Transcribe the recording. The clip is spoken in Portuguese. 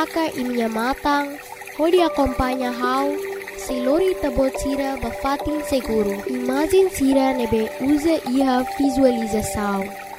faca e minha matang, hodi acompanha how, se lori tabot sira bafatin seguro. Imagem sira nebe usa iha visualização.